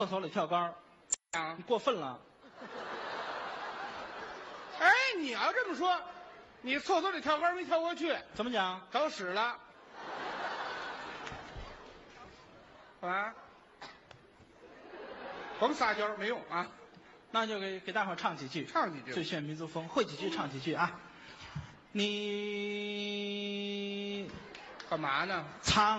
厕所里跳杆啊你，过分了。 哎，你要这么说，你厕所里跳杆没跳过去， 怎么讲？ 找屎了。干嘛？甭撒娇，没用啊！ 那就给大伙儿唱几句， 唱几句最炫民族风，会几句唱几句啊。你干嘛呢？ 苍。